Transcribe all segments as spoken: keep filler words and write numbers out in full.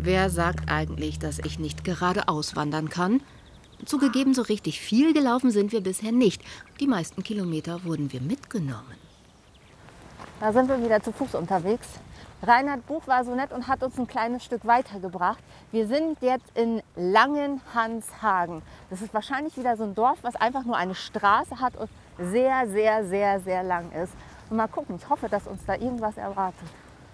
Wer sagt eigentlich, dass ich nicht geradeaus wandern kann? Zugegeben, so richtig viel gelaufen sind wir bisher nicht. Die meisten Kilometer wurden wir mitgenommen. Da sind wir wieder zu Fuß unterwegs. Reinhard Buch war so nett und hat uns ein kleines Stück weitergebracht. Wir sind jetzt in Langenhanshagen. Das ist wahrscheinlich wieder so ein Dorf, was einfach nur eine Straße hat und sehr, sehr, sehr, sehr lang ist. Und mal gucken, ich hoffe, dass uns da irgendwas erwartet.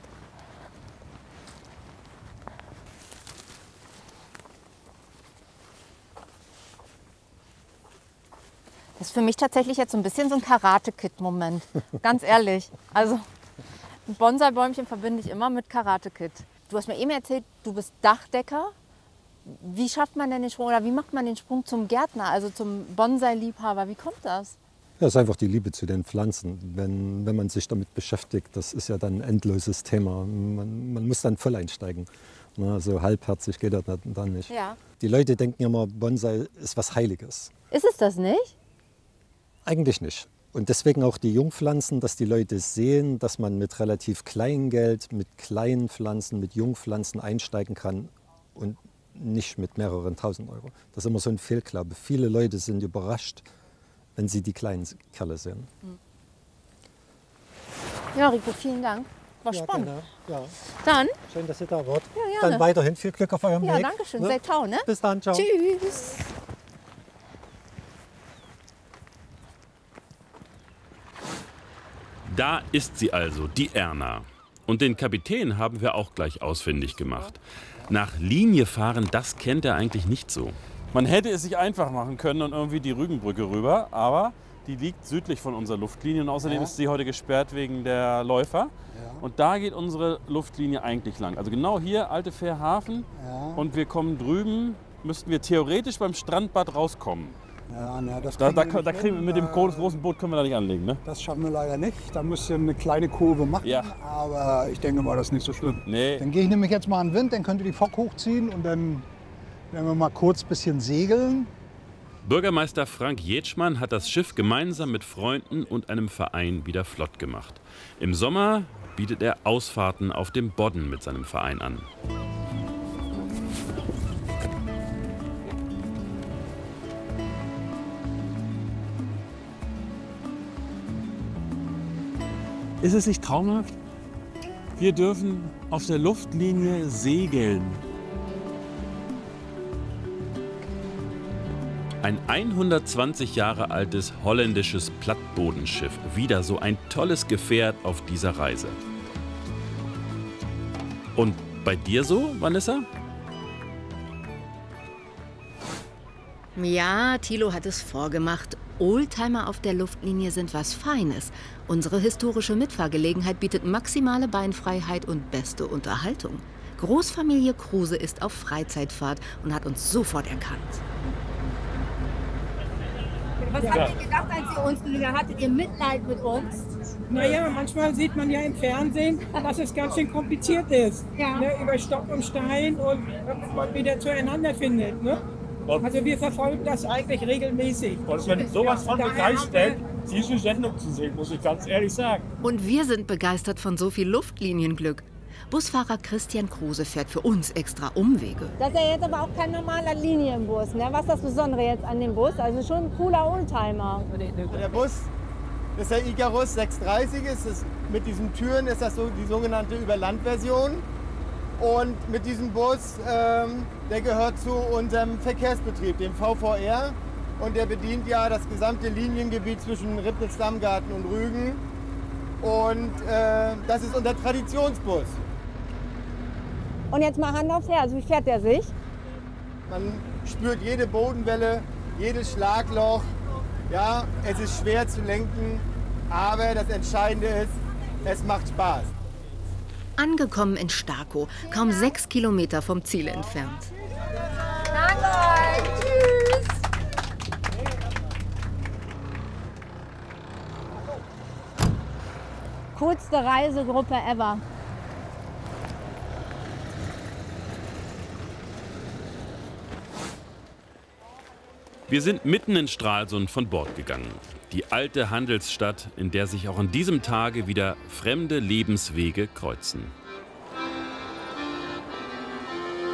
Das ist für mich tatsächlich jetzt so ein bisschen so ein Karate-Kid-Moment. Ganz ehrlich. Also ein Bonsai-Bäumchen verbinde ich immer mit Karate-Kid. Du hast mir eben erzählt, du bist Dachdecker. Wie schafft man denn den Sprung oder wie macht man den Sprung zum Gärtner, also zum Bonsai-Liebhaber? Wie kommt das? Ja, das ist einfach die Liebe zu den Pflanzen. Wenn, wenn man sich damit beschäftigt, das ist ja dann ein endloses Thema. Man, man muss dann voll einsteigen. Na, so halbherzig geht das dann nicht. Ja. Die Leute denken immer, Bonsai ist was Heiliges. Ist es das nicht? Eigentlich nicht. Und deswegen auch die Jungpflanzen, dass die Leute sehen, dass man mit relativ kleinem Geld, mit kleinen Pflanzen, mit Jungpflanzen einsteigen kann und nicht mit mehreren tausend Euro. Das ist immer so ein Fehlglaube. Viele Leute sind überrascht, wenn sie die kleinen Kerle sehen. Ja, Rico, vielen Dank. War Ja, spannend. genau. Ja. Dann? Schön, dass ihr da wart. Ja, gerne. Dann weiterhin viel Glück auf eurem Ja, Weg. danke schön. Ne? Seid tau, ne? Bis dann, ciao. Tschüss. Da ist sie also, die Erna. Und den Kapitän haben wir auch gleich ausfindig gemacht. Nach Linie fahren, das kennt er eigentlich nicht so. Man hätte es sich einfach machen können und irgendwie die Rügenbrücke rüber, aber die liegt südlich von unserer Luftlinie und außerdem Ja. ist sie heute gesperrt wegen der Läufer. Ja. Und da geht unsere Luftlinie eigentlich lang. Also genau hier, Alte Fährhafen, Ja. und wir kommen drüben, müssten wir theoretisch beim Strandbad rauskommen. Ja, na, das Da, kriegen da, wir da nicht kriegen wir hin. mit dem Äh, großen Boot können wir da nicht anlegen, ne? Das schaffen wir leider nicht. Da musst du eine kleine Kurve machen. Ja. Aber ich denke mal, das ist nicht so schlimm. Nee. Dann gehe ich nämlich jetzt mal an den Wind, dann könnt ihr die Fock hochziehen und dann werden wir mal kurz ein bisschen segeln. Bürgermeister Frank Jetschmann hat das Schiff gemeinsam mit Freunden und einem Verein wieder flott gemacht. Im Sommer bietet er Ausfahrten auf dem Bodden mit seinem Verein an. Ist es nicht traumhaft? Wir dürfen auf der Luftlinie segeln. Ein hundertzwanzig Jahre altes holländisches Plattbodenschiff. Wieder so ein tolles Gefährt auf dieser Reise. Und bei dir so, Vanessa? Ja, Thilo hat es vorgemacht. Oldtimer auf der Luftlinie sind was Feines. Unsere historische Mitfahrgelegenheit bietet maximale Beinfreiheit und beste Unterhaltung. Großfamilie Kruse ist auf Freizeitfahrt und hat uns sofort erkannt. Was habt ihr gedacht, als ihr uns gesehen habt? Hattet ihr Mitleid mit uns? Naja, manchmal sieht man ja im Fernsehen, dass es ganz schön kompliziert ist. Ja. Ne, über Stock und Stein und dass man wieder zueinander findet. Ne? Also wir verfolgen das eigentlich regelmäßig. Und ich bin sowas von Ja, begeistert, diese Sendung zu sehen, muss ich ganz ehrlich sagen. Und wir sind begeistert von so viel Luftlinienglück. Busfahrer Christian Kruse fährt für uns extra Umwege. Das ist ja jetzt aber auch kein normaler Linienbus. Ne? Was ist das Besondere jetzt an dem Bus? Also schon ein cooler Oldtimer. Der Bus ist der Icarus sechshundertdreißig. Ist es, mit diesen Türen ist das so die sogenannte Überlandversion. Und mit diesem Bus, ähm, der gehört zu unserem Verkehrsbetrieb, dem V V R. Und der bedient ja das gesamte Liniengebiet zwischen Ribnitz-Dammgarten und Rügen. Und äh, das ist unser Traditionsbus. Und jetzt mal Hand aufs Herz, wie fährt der sich? Man spürt jede Bodenwelle, jedes Schlagloch. Ja, es ist schwer zu lenken, aber das Entscheidende ist, es macht Spaß. Angekommen in Starkow, kaum sechs Kilometer vom Ziel entfernt. Danke euch. Tschüss. Coolste Reisegruppe ever. Wir sind mitten in Stralsund von Bord gegangen. Die alte Handelsstadt, in der sich auch an diesem Tage wieder fremde Lebenswege kreuzen.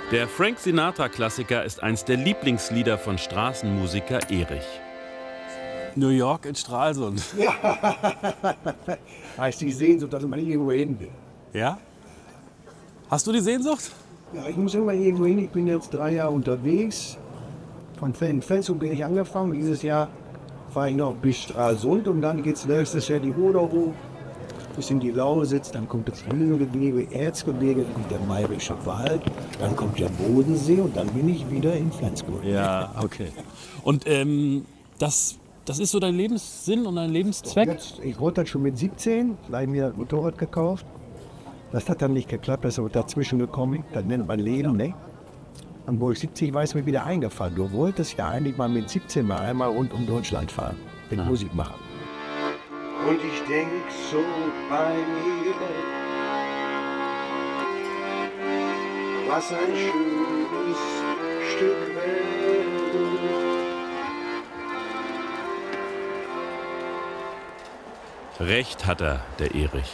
Der Frank Sinatra-Klassiker ist eins der Lieblingslieder von Straßenmusiker Erich. New York in Stralsund. Ja, heißt die Sehnsucht, dass man irgendwo hin will. Ja? Hast du die Sehnsucht? Ja, ich muss immer irgendwo hin. Ich bin jetzt drei Jahre unterwegs. Von Felsenfeld bin ich angefangen. Dieses Jahr fahre ich noch bis Stralsund und dann geht es nächstes Jahr die Oder hoch. Bis in die Lausitz, dann kommt das Riesengebirge, Erzgebirge, dann kommt der Mayerische Wald, dann kommt der Bodensee und dann bin ich wieder in Flensburg. Ja, okay. Und ähm, das, das ist so dein Lebenssinn und dein Lebenszweck? Jetzt, ich wollte das schon mit siebzehn, gleich mir ein Motorrad gekauft. Das hat dann nicht geklappt, das ist dazwischen gekommen. Das nennt man Leben, ne? Und wo ich siebzig war, ist mir wieder eingefallen. Du wolltest ja eigentlich mal mit siebzehn mal einmal rund um Deutschland fahren, mit Musik machen. Und ich denk so bei mir, was ein schönes Stück Welt. Recht hat er, der Erich.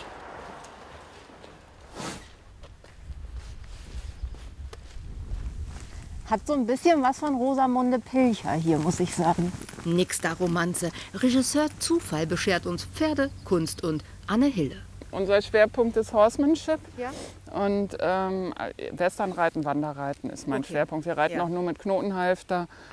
Hat so ein bisschen was von Rosamunde Pilcher hier, muss ich sagen. Nix da Romanze. Regisseur Zufall beschert uns Pferde, Kunst und Anne Hille. Unser Schwerpunkt ist Horsemanship. Ja. Und ähm, Westernreiten, Wanderreiten ist mein Okay. Schwerpunkt. Wir reiten Ja. auch nur mit Knotenhalfter.